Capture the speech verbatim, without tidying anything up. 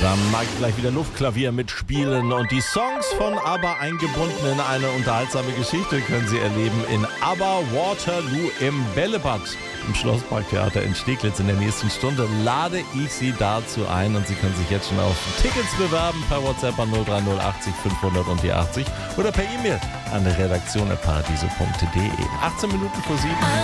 Da mag ich gleich wieder Luftklavier mitspielen und die Songs von ABBA eingebunden in eine unterhaltsame Geschichte können Sie erleben in ABBA Waterloo im Bällebad im Schlossparktheater in Steglitz. In der nächsten Stunde lade ich Sie dazu ein und Sie können sich jetzt schon auf Tickets bewerben per WhatsApp an null drei null achtzig fünfhundert und die achtzig oder per E-Mail an redaktion punkt paradiso punkt de. achtzehn Minuten vor sieben.